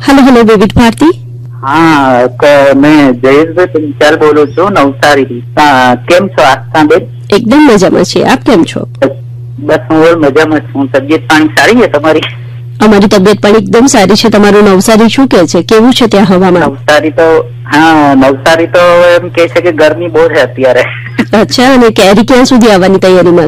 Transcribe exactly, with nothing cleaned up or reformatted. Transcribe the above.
Hello hello विविध भारती। हाँ मैं જયેશભાઈ પંચાલ બોલું છું નવસારીથી. કેમ છો આસ્થાબેન? એકદમ મજામાં છે, આપ કેમ છો? બસ હું મજામાં છું. તબિયત પાણી સારી છે તમારી? અમારી તબિયત પણ એકદમ સારી છે. તમારું નવસારી શું કે છે, કેવું છે ત્યાં હવામાન? નવસારી તો હા નવસારી તો એમ કે છે કે ગરમી બહુ છે અત્યારે. અચ્છા, અને કેરી ક્યાં સુધી આવવાની તૈયારીમાં